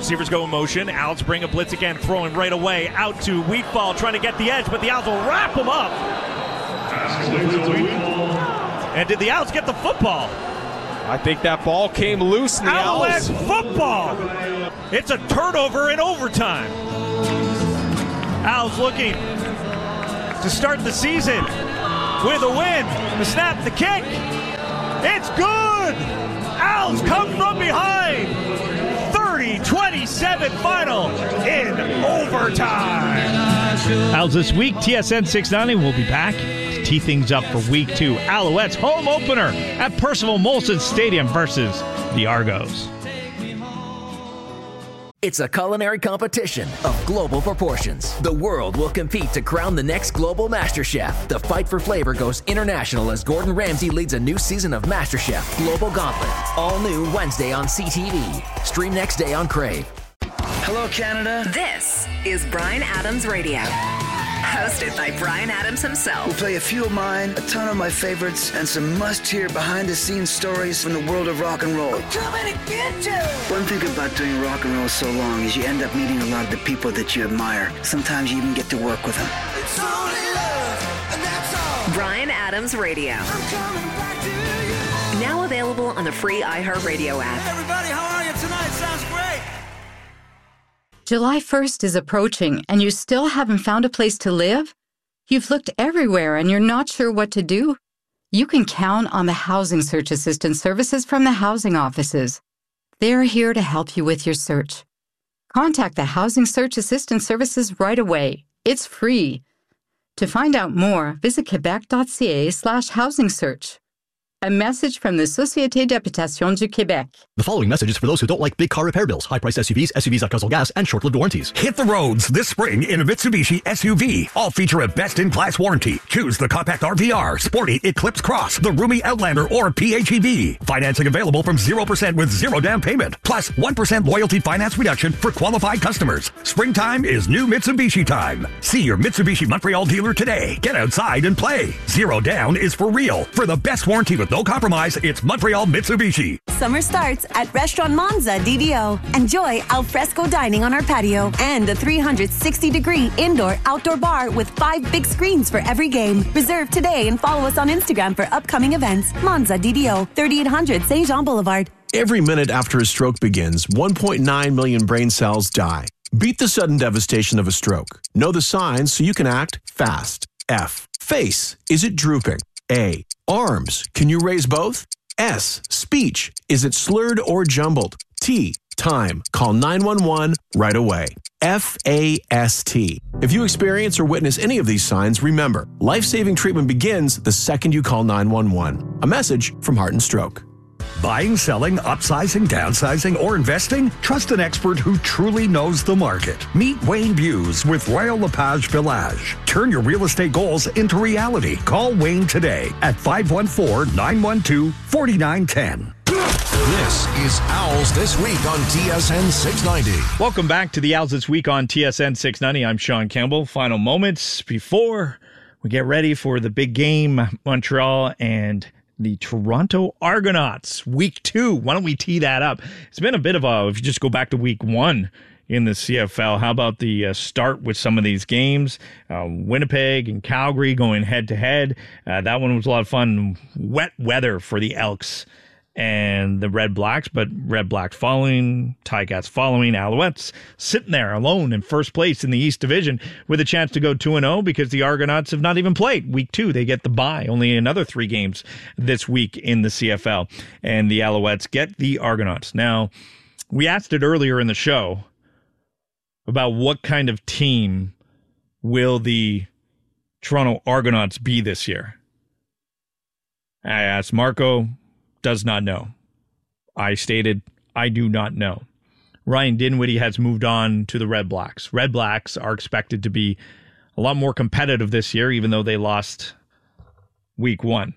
receivers go in motion. Owls bring a blitz again, throwing right away out to Wheatfall, trying to get the edge, but the Owls will wrap him up. And did the Owls get the football? I think that ball came loose in the Alouettes Owls. football. It's a turnover in overtime. Owls looking to start the season with a win. The snap, the kick. It's good. Owls come from behind. 30-27 final in overtime. Owls this week. TSN 690 will be back to tee things up for week 2. Alouettes home opener at Percival Molson Stadium versus the Argos. It's a culinary competition of global proportions. The world will compete to crown the next global master chef. The fight for flavor goes international as Gordon Ramsay leads a new season of MasterChef Global Gauntlet. All new Wednesday on CTV. Stream next day on Crave. Hello, Canada. This is Bryan Adams Radio. Hosted by Bryan Adams himself. We'll play a few of mine, a ton of my favorites, and some must-hear behind-the-scenes stories from the world of rock and roll. I'm coming to get you! One thing about doing rock and roll so long is you end up meeting a lot of the people that you admire. Sometimes you even get to work with them. It's only love, and that's all. Bryan Adams Radio. I'm coming back to you. Now available on the free iHeartRadio app. Hey everybody, how are you tonight? Sounds great. July 1st is approaching, and you still haven't found a place to live? You've looked everywhere, and you're not sure what to do? You can count on the Housing Search Assistance services from the housing offices. They're here to help you with your search. Contact the Housing Search Assistance services right away. It's free. To find out more, visit quebec.ca/housing search. A message from the Société d'Habitation du Québec. The following message is for those who don't like big car repair bills, high-priced SUVs, SUVs that guzzle gas, and short-lived warranties. Hit the roads this spring in a Mitsubishi SUV. All feature a best-in-class warranty. Choose the compact RVR, sporty Eclipse Cross, the roomy Outlander, or PHEV. Financing available from 0% with 0 down payment. Plus 1% loyalty finance reduction for qualified customers. Springtime is new Mitsubishi time. See your Mitsubishi Montreal dealer today. Get outside and play. 0 down is for real. For the best warranty with no compromise, it's Montreal Mitsubishi. Summer starts at Restaurant Monza DDO. Enjoy alfresco dining on our patio and a 360-degree indoor-outdoor bar with 5 big screens for every game. Reserve today and follow us on Instagram for upcoming events. Monza DDO, 3800 Saint Jean Boulevard. Every minute after a stroke begins, 1.9 million brain cells die. Beat the sudden devastation of a stroke. Know the signs so you can act fast. F. Face. Is it drooping? A. Arms. Can you raise both? S. Speech. Is it slurred or jumbled? T. Time. Call 911 right away. FAST. If you experience or witness any of these signs, remember, life-saving treatment begins the second you call 911. A message from Heart and Stroke. Buying, selling, upsizing, downsizing, or investing? Trust an expert who truly knows the market. Meet Wayne Buse with Royal LePage Village. Turn your real estate goals into reality. Call Wayne today at 514-912-4910. This is Owls This Week on TSN 690. Welcome back to the Owls This Week on TSN 690. I'm Sean Campbell. Final moments before we get ready for the big game, Montreal and the Toronto Argonauts, week 2. Why don't we tee that up? It's been a bit of a, if you just go back to week 1 in the CFL, how about the start with some of these games? Winnipeg and Calgary going head-to-head. That one was a lot of fun. Wet weather for the Elks and the Red Blacks, but Red Blacks following, Ticats following, Alouettes sitting there alone in first place in the East Division with a chance to go 2-0 because the Argonauts have not even played. Week 2, they get the bye. Only another 3 games this week in the CFL. And the Alouettes get the Argonauts. Now, we asked it earlier in the show about what kind of team will the Toronto Argonauts be this year. I asked Marco, does not know. I stated, I do not know. Ryan Dinwiddie has moved on to the Red Blacks. Red Blacks are expected to be a lot more competitive this year, even though they lost week 1.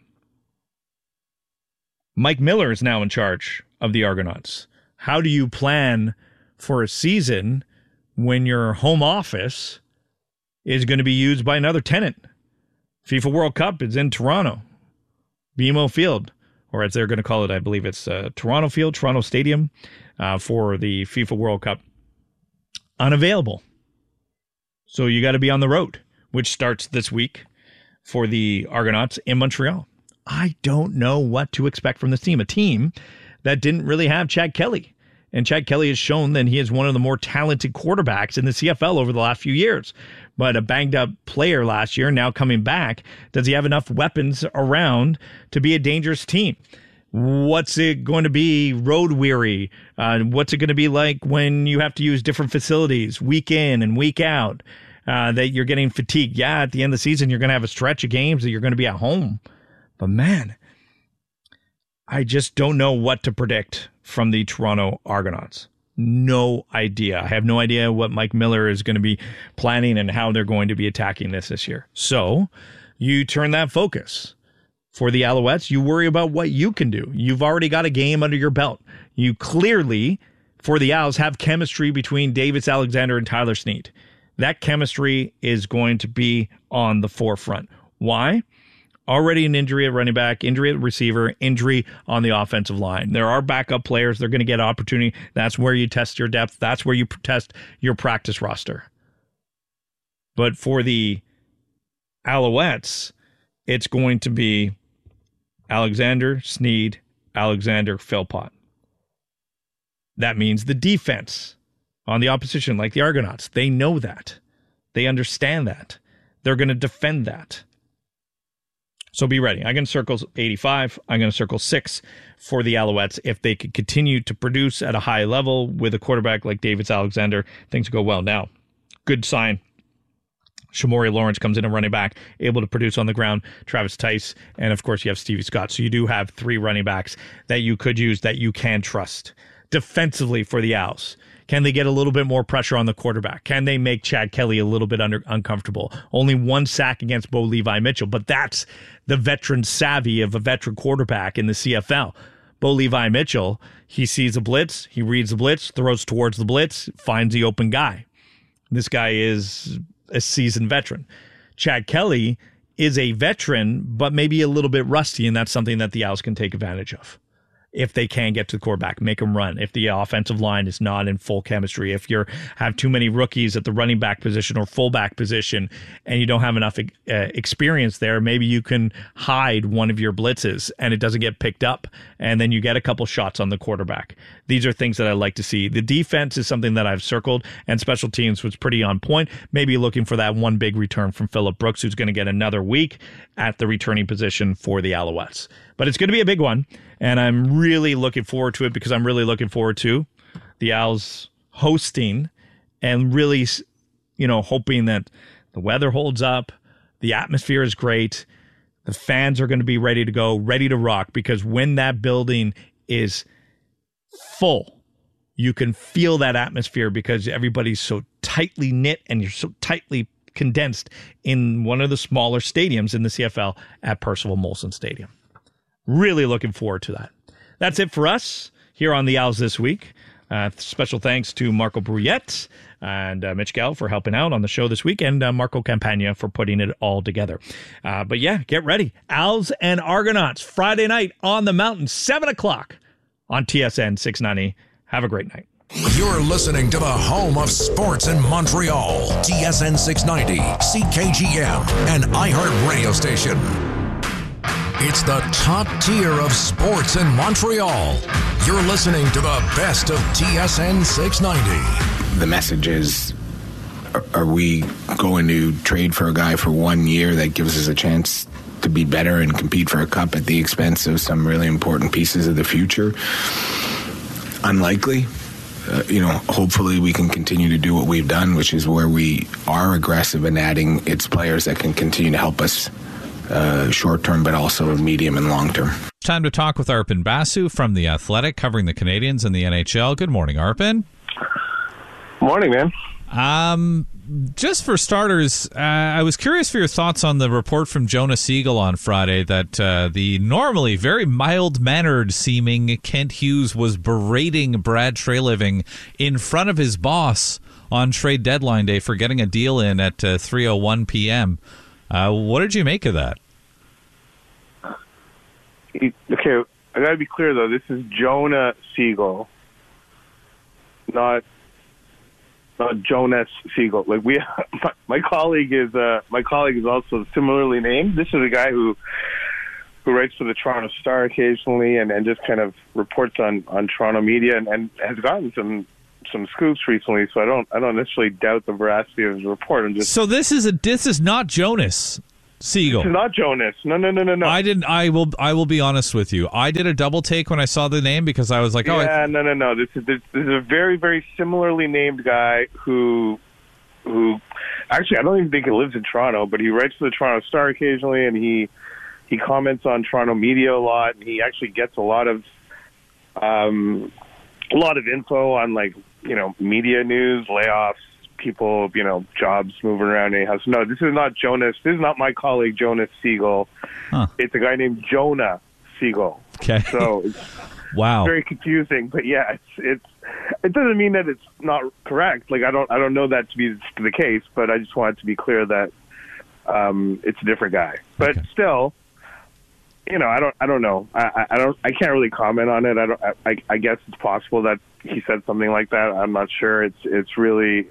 Mike Miller is now in charge of the Argonauts. How do you plan for a season when your home office is going to be used by another tenant? FIFA World Cup is in Toronto, BMO Field. Or as they're going to call it, I believe it's Toronto Field, Toronto Stadium for the FIFA World Cup unavailable. So you got to be on the road, which starts this week for the Argonauts in Montreal. I don't know what to expect from this team, a team that didn't really have Chad Kelly. And Chad Kelly has shown that he is one of the more talented quarterbacks in the CFL over the last few years. But a banged-up player last year, now coming back, does he have enough weapons around to be a dangerous team? What's it going to be road-weary? What's it going to be like when you have to use different facilities week in and week out, that you're getting fatigued? Yeah, at the end of the season, you're going to have a stretch of games that you're going to be at home. But, man, I just don't know what to predict from the Toronto Argonauts. No idea. I have no idea what Mike Miller is going to be planning and how they're going to be attacking this year. So you turn that focus. For the Alouettes, you worry about what you can do. You've already got a game under your belt. You clearly, for the Owls, have chemistry between Davis Alexander and Tyler Snead. That chemistry is going to be on the forefront. Why? Already an injury at running back, injury at receiver, injury on the offensive line. There are backup players. They're going to get opportunity. That's where you test your depth. That's where you test your practice roster. But for the Alouettes, it's going to be Alexander, Snead, Alexander, Philpott. That means the defense on the opposition, like the Argonauts, they know that. They understand that. They're going to defend that. So be ready. I'm going to circle 85. I'm going to circle 6 for the Alouettes. If they could continue to produce at a high level with a quarterback like Davis Alexander, things go well. Now, good sign. Shamori Lawrence comes in a running back, able to produce on the ground. Travis Tice, and of course you have Stevie Scott. So you do have 3 running backs that you could use, that you can trust. Defensively for the Owls, can they get a little bit more pressure on the quarterback? Can they make Chad Kelly a little bit uncomfortable? Only 1 sack against Bo Levi Mitchell, but that's the veteran savvy of a veteran quarterback in the CFL. Bo Levi Mitchell, he sees a blitz, he reads the blitz, throws towards the blitz, finds the open guy. This guy is a seasoned veteran. Chad Kelly is a veteran, but maybe a little bit rusty, and that's something that the Owls can take advantage of. If they can get to the quarterback, make them run. If the offensive line is not in full chemistry, if you have too many rookies at the running back position or fullback position and you don't have enough experience there, maybe you can hide one of your blitzes and it doesn't get picked up, and then you get a couple shots on the quarterback. These are things that I like to see. The defense is something that I've circled, and special teams was pretty on point. Maybe looking for that one big return from Phillip Brooks, who's going to get another week at the returning position for the Alouettes. But it's going to be a big one, and I'm really looking forward to it because I'm really looking forward to the Owls hosting and really, hoping that the weather holds up, the atmosphere is great, the fans are going to be ready to go, ready to rock, because when that building is full, you can feel that atmosphere because everybody's so tightly knit and you're so tightly condensed in one of the smaller stadiums in the CFL at Percival Molson Stadium. Really looking forward to that. That's it for us here on the Owls this week. Special thanks to Marco Bruyette and Mitch Gall for helping out on the show this week, and Marco Campagna for putting it all together. But yeah, get ready. Owls and Argonauts, Friday night on the mountain, 7 o'clock on TSN 690. Have a great night. You're listening to the home of sports in Montreal. TSN 690, CKGM, and iHeart Radio Station. It's the top tier of sports in Montreal. You're listening to the best of TSN 690. The message is, are we going to trade for a guy for 1 year that gives us a chance to be better and compete for a cup at the expense of some really important pieces of the future? Unlikely. Hopefully we can continue to do what we've done, which is where we are aggressive in adding its players that can continue to help us short term, but also medium and long term. Time to talk with Arpon Basu from The Athletic, covering the Canadians and the NHL. Good morning, Arpon. Morning, man. Just for starters, I was curious for your thoughts on the report from Jonah Siegel on Friday that the normally very mild-mannered seeming Kent Hughes was berating Brad Treliving in front of his boss on trade deadline day for getting a deal in at 3:01 p.m. What did you make of that? Okay, I got to be clear, though. This is Jonah Siegel, not Jonas Siegel. Like my colleague is also similarly named. This is a guy who writes for the Toronto Star occasionally and just kind of reports on Toronto media and has gotten some scoops recently. So I don't necessarily doubt the veracity of his report. So this is not Jonas Siegel. This is not Jonas. No. I will be honest with you. I did a double take when I saw the name because I was like, no. This is a very, very similarly named guy who actually I don't even think he lives in Toronto, but he writes for the Toronto Star occasionally, and he comments on Toronto media a lot, and he actually gets a lot of info on, like, you know, media news, layoffs, people, you know, jobs moving around anyhow. So no, this is not Jonas. This is not my colleague Jonas Siegel. Huh. It's a guy named Jonah Siegel. Okay. So it's wow, very confusing. But yeah, it doesn't mean that it's not correct. Like I don't know that to be the case, but I just wanted to be clear that it's a different guy. But still, you know, I don't know. I can't really comment on it. I guess it's possible that he said something like that. I'm not sure. It's really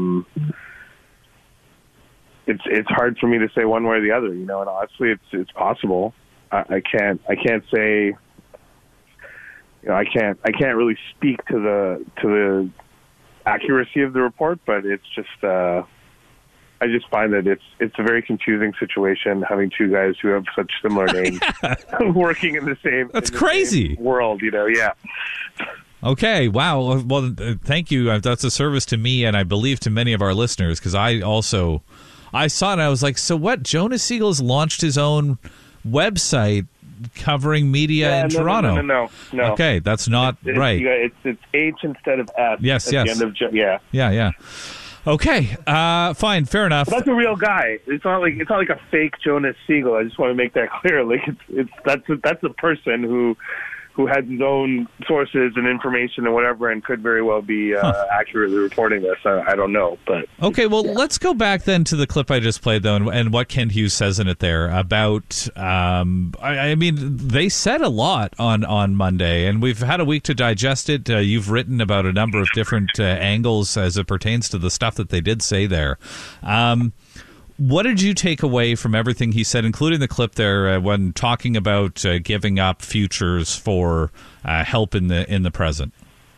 it's hard for me to say one way or the other, you know, and honestly it's possible. I can't say, you know, I can't really speak to the accuracy of the report, but it's just I just find that it's a very confusing situation having two guys who have such similar names working in the same. That's crazy. Same world, you know. Yeah. Okay. Wow. Well, thank you. That's a service to me, and I believe to many of our listeners, because I saw it and I was like, so what? Jonas Siegel has launched his own website covering media in Toronto. No. Okay, that's not right. It's H instead of S. Yes. The end of Yeah. Okay, fine, fair enough. But that's a real guy. It's not like a fake Jonas Siegel. I just want to make that clear. Like that's a person who has his own sources and information and whatever, and could very well be accurately reporting this. I don't know, but okay. Well, let's go back then to the clip I just played, though, and what Kent Hughes says in it there about. I mean, they said a lot on Monday, and we've had a week to digest it. You've written about a number of different angles as it pertains to the stuff that they did say there. What did you take away from everything he said, including the clip there when talking about giving up futures for help in the present?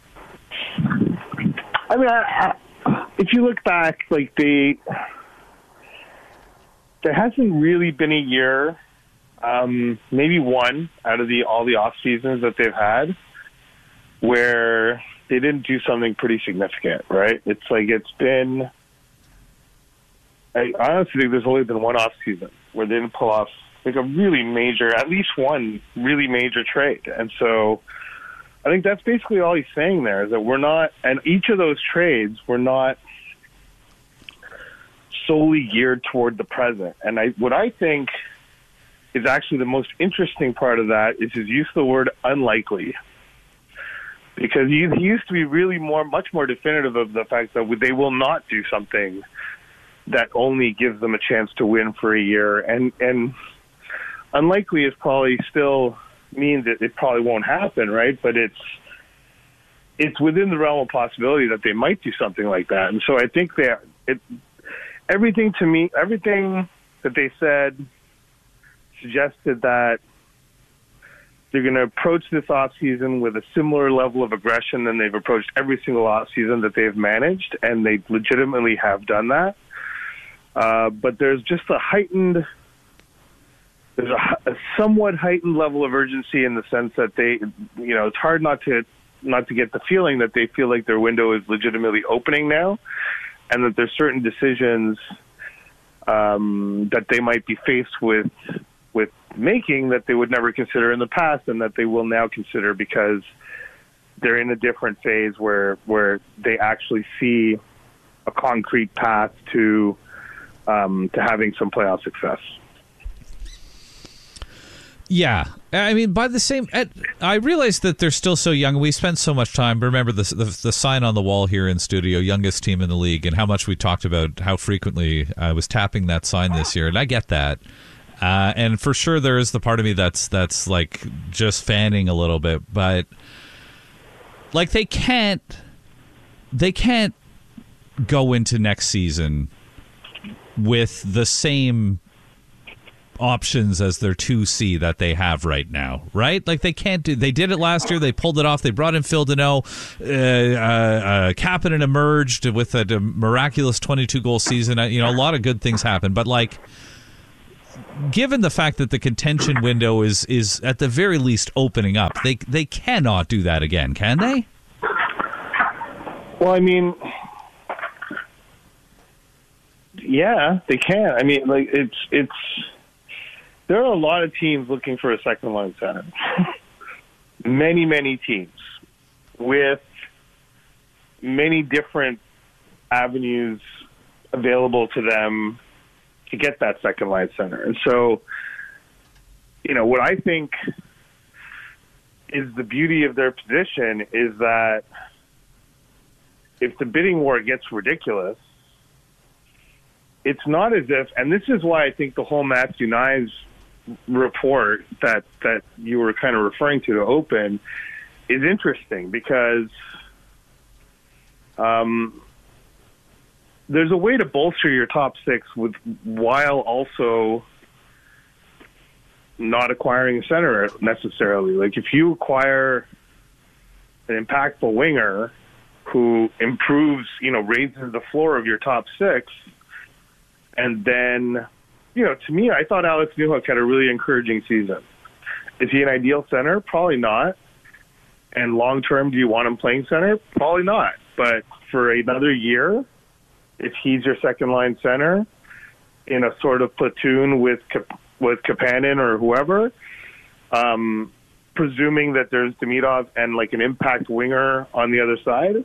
I mean, if you look back, like there hasn't really been a year, maybe one out of all the off seasons that they've had, where they didn't do something pretty significant, right? It's like it's been. I honestly think there's only been one off season where they didn't pull off like a really major, at least one really major trade. And so I think that's basically all he's saying there, is that we're not, and each of those trades were not solely geared toward the present. And what I think is actually the most interesting part of that is his use of the word unlikely. Because he used to be really much more definitive of the fact that they will not do something that only gives them a chance to win for a year. And unlikely is probably still means that it probably won't happen, right? But it's within the realm of possibility that they might do something like that. And so I think everything that they said suggested that they're going to approach this offseason with a similar level of aggression than they've approached every single offseason that they've managed, and they legitimately have done that. But there's just a somewhat heightened level of urgency in the sense that they, you know, it's hard not to get the feeling that they feel like their window is legitimately opening now, and that there's certain decisions that they might be faced with making that they would never consider in the past, and that they will now consider because they're in a different phase where they actually see a concrete path to having some playoff success. Yeah, I mean, by the same, I realize that they're still so young. We spent so much time. Remember the sign on the wall here in studio, youngest team in the league, and how much we talked about how frequently I was tapping that sign this year, and I get that. And for sure, there is the part of me that's like just fanning a little bit, but like they can't go into next season with the same options as their 2C that they have right now, right? Like they did it last year. They pulled it off. They brought in Phil Deneau. Kapanen emerged with a miraculous 22-goal season. A lot of good things happened. But like, given the fact that the contention window is at the very least opening up, they cannot do that again, can they? Well, I mean, yeah, they can. I mean, like it's. There are a lot of teams looking for a second-line center. Many, many teams with many different avenues available to them to get that second-line center. And so, what I think is the beauty of their position is that if the bidding war gets ridiculous, it's not as if, and this is why I think the whole Matthew Knies report that you were kind of referring to open is interesting because there's a way to bolster your top six while also not acquiring a center necessarily. Like if you acquire an impactful winger who improves, raises the floor of your top six, and then to me, I thought Alex Newhook had a really encouraging season. Is he an ideal center? Probably not. And long-term, do you want him playing center? Probably not. But for another year, if he's your second-line center in a sort of platoon with Kapanen or whoever, presuming that there's Demidov and like an impact winger on the other side,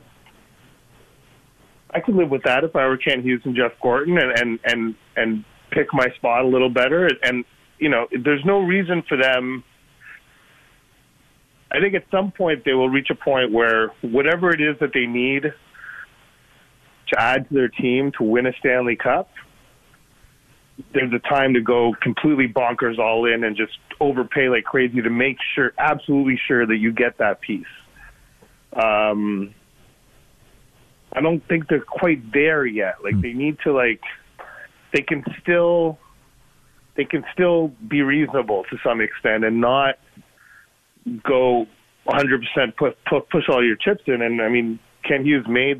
I could live with that if I were Kent Hughes and Jeff Gorton and pick my spot a little better. And, there's no reason for them. I think at some point they will reach a point where whatever it is that they need to add to their team to win a Stanley Cup, there's a time to go completely bonkers all in and just overpay like crazy to make sure, absolutely sure that you get that piece. I don't think they're quite there yet. Like they need to they can still be reasonable to some extent and not go 100% push all your chips in. And I mean, Kent Hughes made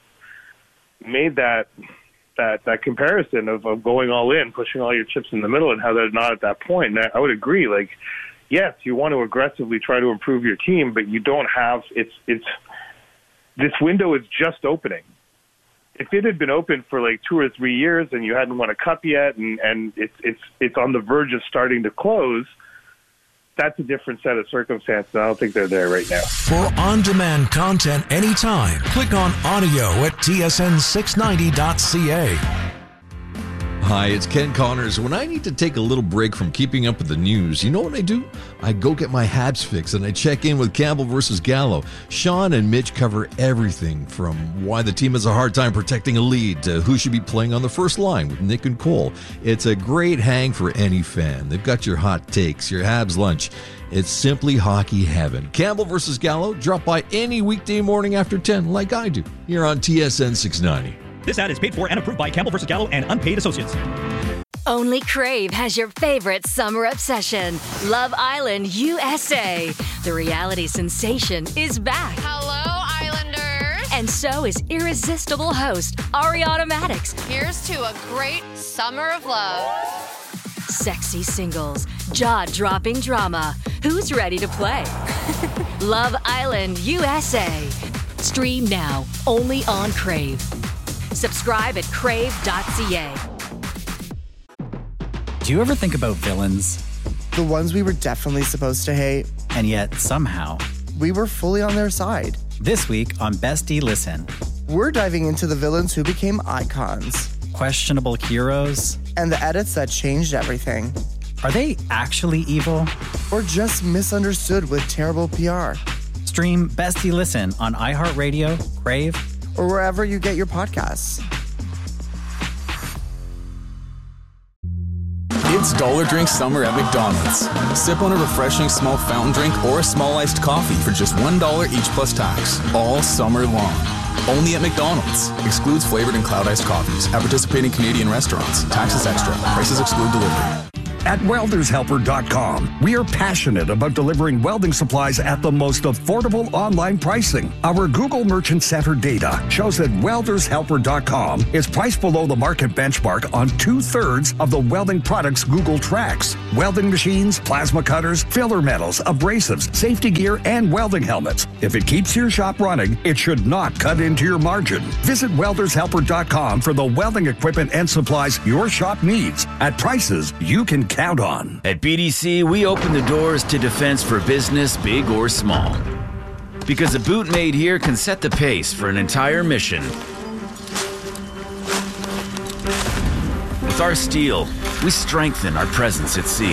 that comparison of going all in, pushing all your chips in the middle, and how they're not at that point. And I would agree. Like, yes, you want to aggressively try to improve your team, but you don't have this window is just opening. If it had been open for like 2 or 3 years and you hadn't won a cup yet, and it's on the verge of starting to close, that's a different set of circumstances. I don't think they're there right now. For on-demand content anytime, click on audio at tsn690.ca. Hi, it's Ken Connors. When I need to take a little break from keeping up with the news, you know what I do? I go get my Habs fix and I check in with Campbell versus Gallo. Sean and Mitch cover everything from why the team has a hard time protecting a lead to who should be playing on the first line with Nick and Cole. It's a great hang for any fan. They've got your hot takes, your Habs lunch. It's simply hockey heaven. Campbell versus Gallo, drop by any weekday morning after 10 like I do here on TSN 690. This ad is paid for and approved by Campbell vs. Gallo and unpaid associates. Only Crave has your favorite summer obsession, Love Island USA. The reality sensation is back. Hello, Islanders. And so is irresistible host Ariana Madix. Here's to a great summer of love. Sexy singles, jaw-dropping drama. Who's ready to play? Love Island USA. Stream now, only on Crave. Subscribe at crave.ca. Do you ever think about villains? The ones we were definitely supposed to hate. And yet, somehow, we were fully on their side. This week on Bestie Listen, we're diving into the villains who became icons, questionable heroes, and the edits that changed everything. Are they actually evil? Or just misunderstood with terrible PR? Stream Bestie Listen on iHeartRadio, Crave, or wherever you get your podcasts. It's Dollar Drink Summer at McDonald's. Sip on a refreshing small fountain drink or a small iced coffee for just $1 each plus tax, all summer long. Only at McDonald's. Excludes flavored and cloud iced coffees at participating Canadian restaurants. Taxes extra. Prices exclude delivery. At weldershelper.com, we are passionate about delivering welding supplies at the most affordable online pricing. Our Google Merchant Center data shows that weldershelper.com is priced below the market benchmark on 2/3 of the welding products Google tracks. Welding machines, plasma cutters, filler metals, abrasives, safety gear, and welding helmets. If it keeps your shop running, it should not cut into your margin. Visit weldershelper.com for the welding equipment and supplies your shop needs at prices you can count on. At BDC, we open the doors to defense for business, big or small. Because a boot made here can set the pace for an entire mission. With our steel, we strengthen our presence at sea.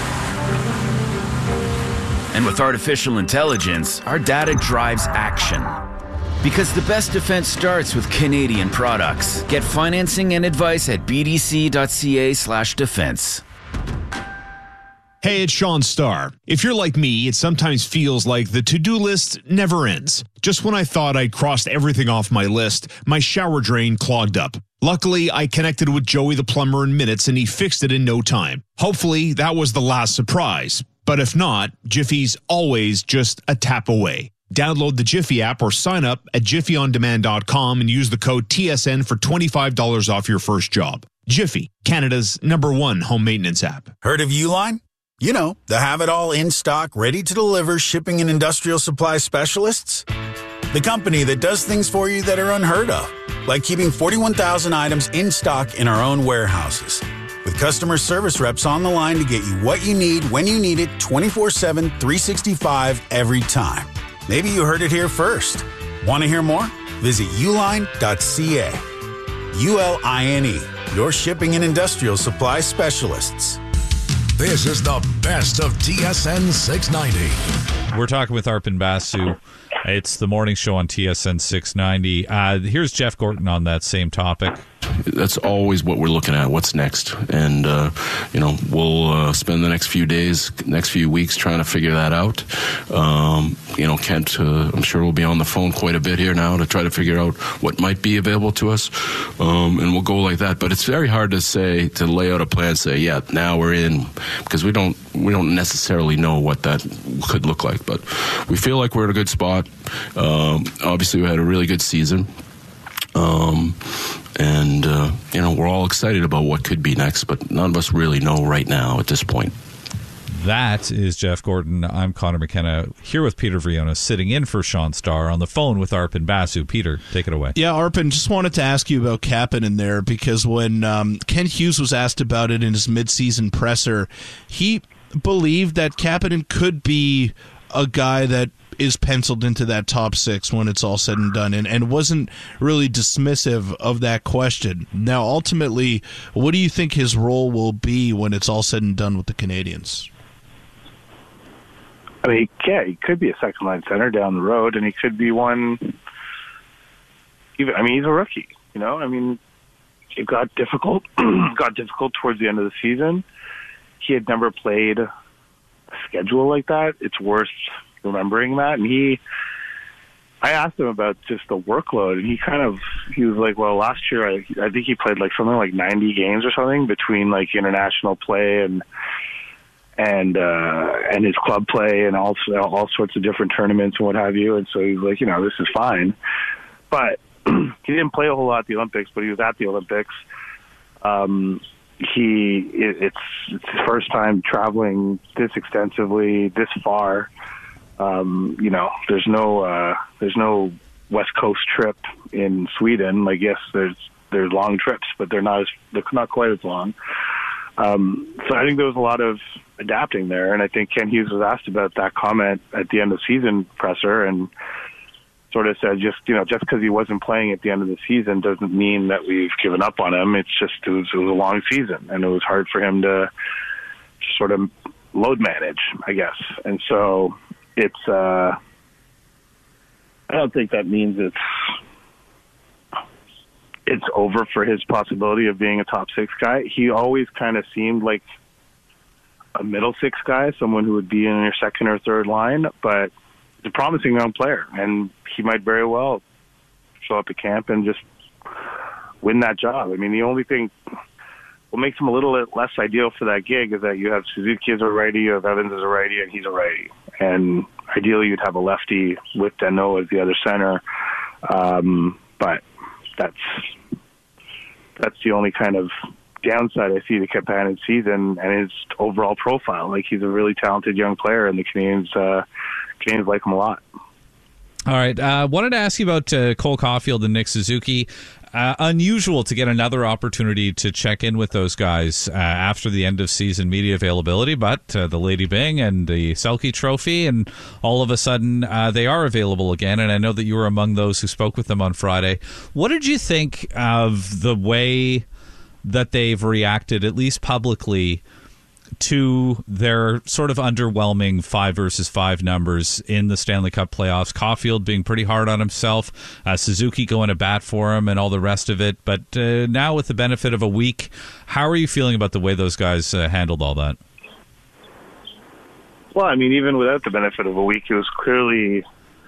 And with artificial intelligence, our data drives action. Because the best defense starts with Canadian products. Get financing and advice at bdc.ca/defense. Hey, it's Sean Starr. If you're like me, it sometimes feels like the to-do list never ends. Just when I thought I'd crossed everything off my list, my shower drain clogged up. Luckily, I connected with Joey the plumber in minutes and he fixed it in no time. Hopefully, that was the last surprise. But if not, Jiffy's always just a tap away. Download the Jiffy app or sign up at jiffyondemand.com and use the code TSN for $25 off your first job. Jiffy, Canada's #1 home maintenance app. Heard of Uline? You know, the have-it-all in-stock, ready-to-deliver shipping and industrial supply specialists. The company that does things for you that are unheard of, like keeping 41,000 items in stock in our own warehouses. With customer service reps on the line to get you what you need when you need it 24/7, 365 every time. Maybe you heard it here first. Want to hear more? Visit uline.ca. ULINE, your shipping and industrial supply specialists. This is the best of TSN 690. We're talking with Arpon Basu. It's the morning show on TSN 690. Here's Jeff Gorton on that same topic. That's always what we're looking at. What's next? And, we'll spend the next few days, next few weeks trying to figure that out. Kent, I'm sure we'll be on the phone quite a bit here now to try to figure out what might be available to us. And we'll go like that. But it's very hard to lay out a plan, say, yeah, now we're in, because we don't necessarily know what that could look like. But we feel like we're in a good spot. Obviously, we had a really good season. We're all excited about what could be next, but none of us really know right now at this point. That is Jeff Gorton. I'm Connor McKenna, here with Peter Vriona, sitting in for Sean Starr on the phone with Arpon Basu. Peter, take it away. Yeah, Arpon, just wanted to ask you about Kapanen there, because when Kent Hughes was asked about it in his midseason presser, he believed that Kapanen could be a guy that is penciled into that top six when it's all said and done, and wasn't really dismissive of that question. Now, ultimately, what do you think his role will be when it's all said and done with the Canadians? I mean, yeah, he could be a second-line center down the road, and he could be one. He's a rookie, it got difficult. Got difficult towards the end of the season. He had never played a schedule like that. It's worth remembering that. And I asked him about just the workload, and he was like, well, last year I think he played like something like 90 games or something between like international play and his club play and all sorts of different tournaments and what have you. And so he's like, this is fine. But he didn't play a whole lot at the Olympics, but he was at the Olympics. It's his first time traveling this extensively, this far. There's no West Coast trip in Sweden. Like, yes, there's long trips, but they're not quite as long. So I think there was a lot of adapting there, and I think Ken Hughes was asked about that comment at the end of the season presser, and sort of said, just because he wasn't playing at the end of the season doesn't mean that we've given up on him. It's just it was a long season, and it was hard for him to sort of load manage, I guess. And so it's I don't think that means it's over for his possibility of being a top six guy. He always kind of seemed like a middle six guy, someone who would be in your second or third line, but he's a promising young player, and he might very well show up at camp and just win that job. I mean, the only thing what makes him a little less ideal for that gig is that you have Suzuki as a righty, you have Evans as a righty, and he's a righty. And ideally, you'd have a lefty with Danault as the other center. But that's the only kind of downside I see to Kapanen's season and his overall profile. Like, he's a really talented young player, and the Canadians like him a lot. All right. Wanted to ask you about Cole Caulfield and Nick Suzuki. Unusual to get another opportunity to check in with those guys after the end of season media availability, but the Lady Byng and the Selke Trophy, and all of a sudden they are available again. And I know that you were among those who spoke with them on Friday. What did you think of the way that they've reacted, at least publicly, to their sort of underwhelming 5 versus 5 numbers in the Stanley Cup playoffs? Caulfield being pretty hard on himself, Suzuki going to bat for him and all the rest of it. But now with the benefit of a week, how are you feeling about the way those guys handled all that? Well, I mean, even without the benefit of a week, it was clearly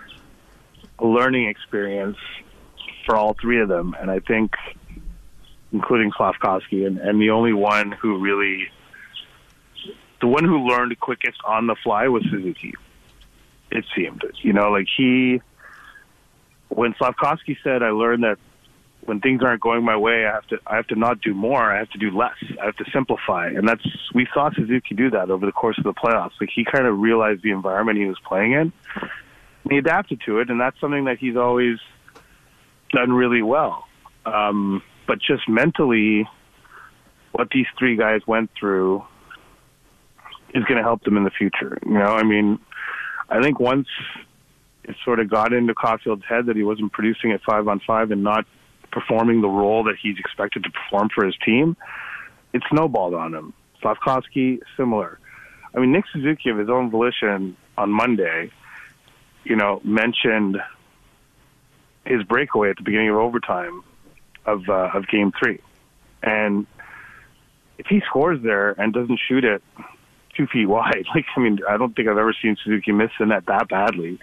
a learning experience for all three of them. And I think, including Slafkovsky, and the only one who really... The one who learned quickest on the fly was Suzuki, it seemed. You know, like when Slafkovsky said, I learned that when things aren't going my way, I have to not do more, I have to do less. I have to simplify. And we saw Suzuki do that over the course of the playoffs. Like, he kind of realized the environment he was playing in, and he adapted to it, and that's something that he's always done really well. But just mentally, what these three guys went through is going to help them in the future. You know, I mean, I think once it sort of got into Caulfield's head that he wasn't producing at 5-on-5 and not performing the role that he's expected to perform for his team, it snowballed on him. Slafkovsky, similar. I mean, Nick Suzuki, of his own volition on Monday, you know, mentioned his breakaway at the beginning of overtime of Game 3. And if he scores there and doesn't shoot it 2 feet wide. Like, I mean, I don't think I've ever seen Suzuki miss the net that badly.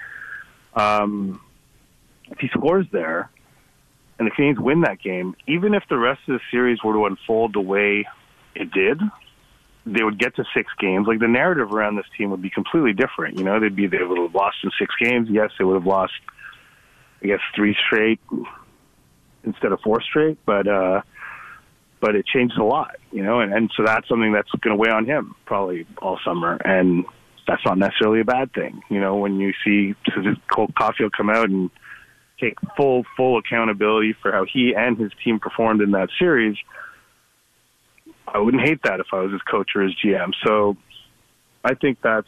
If he scores there and the Canadians win that game, even if the rest of the series were to unfold the way it did, they would get to 6 games. Like, the narrative around this team would be completely different. You know, they would have lost in 6 games. Yes, they would have lost, I guess, 3 straight instead of 4 straight, but it changed a lot, you know, and so that's something that's going to weigh on him probably all summer, and that's not necessarily a bad thing. You know, when you see Cole Caulfield come out and take full accountability for how he and his team performed in that series, I wouldn't hate that if I was his coach or his GM. So I think there's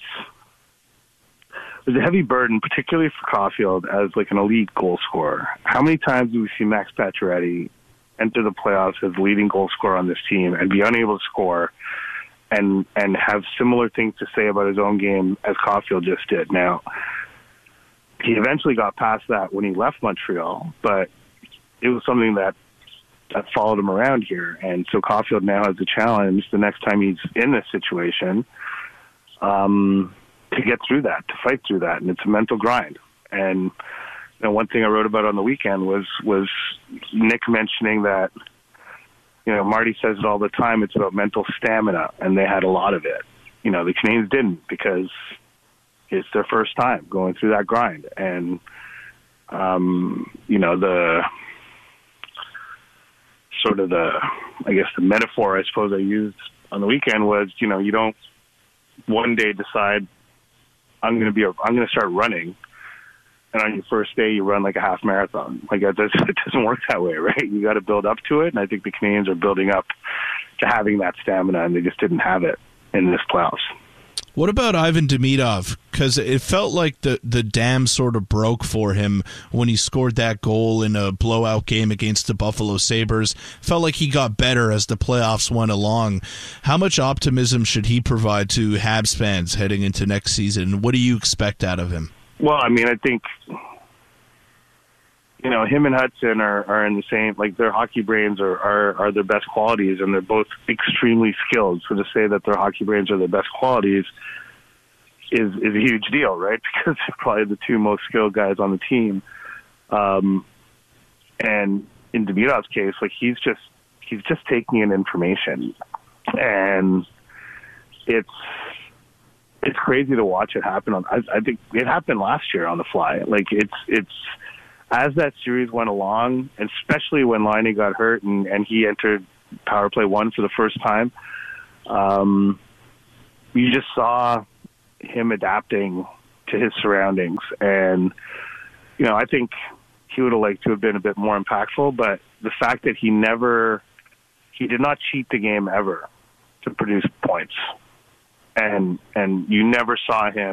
a heavy burden, particularly for Caulfield as like an elite goal scorer. How many times do we see Max Pacioretty enter the playoffs as leading goal scorer on this team and be unable to score and have similar things to say about his own game as Caulfield just did? Now, he eventually got past that when he left Montreal, but it was something that followed him around here. And so Caulfield now has a challenge the next time he's in this situation to get through that, to fight through that. And it's a mental grind. And you know, one thing I wrote about on the weekend was Nick mentioning that, you know, Marty says it all the time, it's about mental stamina, and they had a lot of it. You know, the Canadians didn't, because it's their first time going through that grind. And, you know, the metaphor I suppose I used on the weekend was, you know, you don't one day decide I'm going to start running, and on your first day you run like a half marathon. Like, it doesn't work that way, right? You got to build up to it, and I think the Canadians are building up to having that stamina, and they just didn't have it in this playoffs. What about Ivan Demidov? Because it felt like the dam sort of broke for him when he scored that goal in a blowout game against the Buffalo Sabres. Felt like he got better as the playoffs went along. How much optimism should he provide to Habs fans heading into next season? What do you expect out of him? Well, I mean, I think, you know, him and Hudson are in the same, like, their hockey brains are their best qualities, and they're both extremely skilled. So to say that their hockey brains are their best qualities is a huge deal, right? Because they're probably the two most skilled guys on the team. And in Demidov's case, like he's just taking in information, and it's crazy to watch it happen. I think it happened last year on the fly. Like it's as that series went along, and especially when Laine got hurt and he entered power play 1 for the first time, you just saw him adapting to his surroundings. And, you know, I think he would have liked to have been a bit more impactful, but the fact that he did not cheat the game ever to produce points. And you never saw him